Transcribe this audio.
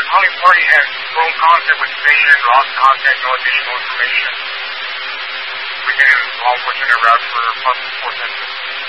the calling party has phone contact with the patient, lost contact, no additional information. We can involve what's in a route for possible support.